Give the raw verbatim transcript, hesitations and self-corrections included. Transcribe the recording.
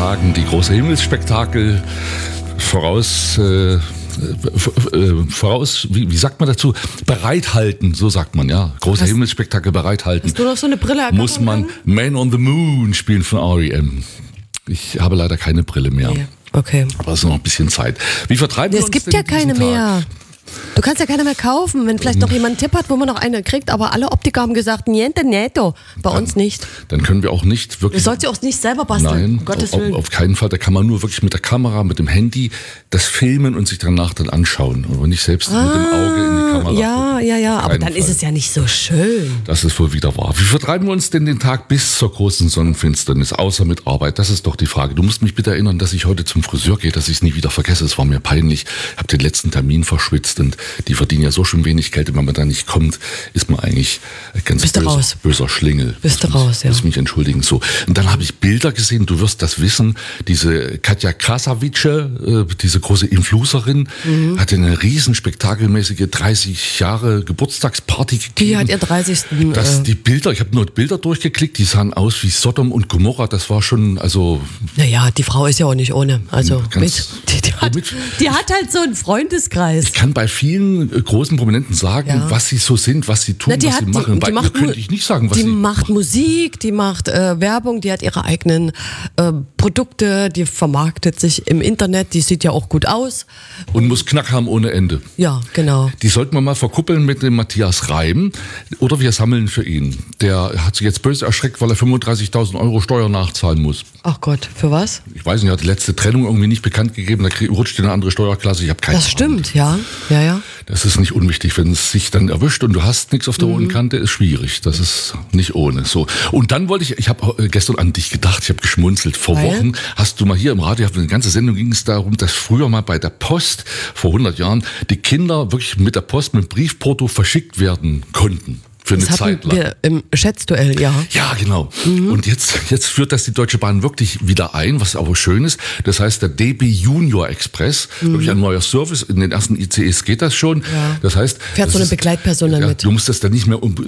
Tagen die große Himmelsspektakel voraus, äh, voraus, wie, wie sagt man dazu? Bereithalten, so sagt man, ja. Große hast, Himmelsspektakel bereithalten. Hast du noch so eine Brille erkannt? Muss man Man on the Moon spielen von R E M. Ich habe leider keine Brille mehr. Nee. Okay. Aber es ist noch ein bisschen Zeit. Wie vertreiben ja, wir uns uns denn Es gibt ja keine Tag? mehr. Du kannst ja keine mehr kaufen, wenn vielleicht noch jemand einen Tipp hat, wo man noch eine kriegt, aber alle Optiker haben gesagt, niente netto, bei dann, uns nicht. Dann können wir auch nicht wirklich... Du sollst ja auch nicht selber basteln, Nein, um Gottes auf, Willen. auf keinen Fall. Da kann man nur wirklich mit der Kamera, mit dem Handy das filmen und sich danach dann anschauen. Und nicht selbst ah, mit dem Auge in die Kamera Ja, gucken. ja, ja, aber dann Fall. ist es ja nicht so schön. Das ist wohl wieder wahr. Wie vertreiben wir uns denn den Tag bis zur großen Sonnenfinsternis, außer mit Arbeit? Das ist doch die Frage. Du musst mich bitte erinnern, dass ich heute zum Friseur gehe, dass ich es nie wieder vergesse. Es war mir peinlich. Ich habe den letzten Termin verschwitzt und die verdienen ja so schon wenig Geld. Und wenn man da nicht kommt, ist man eigentlich ganz Bist du böser, raus. böser Schlingel. Bist du raus, ja. Muss mich entschuldigen. So. Und dann habe ich Bilder gesehen, du wirst das wissen, diese Katja Krasavice, äh, diese große Influencerin, mhm. hatte eine riesen spektakelmäßige dreißig Jahre Geburtstagsparty gegeben. Die hat ihr dreißigsten Das, Äh die Bilder, ich habe nur Bilder durchgeklickt, die sahen aus wie Sodom und Gomorra. Das war schon, also... Naja, die Frau ist ja auch nicht ohne. Also Ganz, mit, die, die, hat, die hat halt so einen Freundeskreis. Ich kann bei vielen großen Prominenten sagen, ja. was sie so sind, was sie tun, Na, die was hat, sie machen. Die, bei die ihr macht, könnte ich nicht sagen, was die sie macht macht. Musik, die macht äh, Werbung, die hat ihre eigenen äh, Produkte, die vermarktet sich im Internet, die sieht ja auch gut aus. Und muss Knack haben ohne Ende. Ja, genau. Die sollten wir mal verkuppeln mit dem Matthias Reim oder wir sammeln für ihn. Der hat sich jetzt böse erschreckt, weil er fünfunddreißigtausend Euro Steuer nachzahlen muss. Ach Gott, für was? Ich weiß nicht, er hat die letzte Trennung irgendwie nicht bekannt gegeben, da rutscht in eine andere Steuerklasse. Ich habe keine Das stimmt, ja. ja, ja. Das ist nicht unwichtig, wenn es sich dann erwischt und du hast nichts auf der hohen Kante, ist schwierig. Das ist nicht ohne. So. Und dann wollte ich, ich habe gestern an dich gedacht, ich habe geschmunzelt. Vor Weil? Wochen hast du mal hier im Radio, eine ganze Sendung ging es darum, dass früher mal bei der Post, vor hundert Jahren, die Kinder wirklich mit der Post, mit Briefporto verschickt werden konnten. Für eine das Zeit hatten lang. Wir im Schätzduell, ja. Ja, genau. Mhm. Und jetzt, jetzt führt das die Deutsche Bahn wirklich wieder ein, was aber schön ist. Das heißt, der D B Junior Express, mhm. wirklich ein neuer Service. In den ersten I C Es geht das schon. Ja. Das heißt, fährt so eine ist, Begleitperson dann ja, mit. Du musst das dann nicht mehr um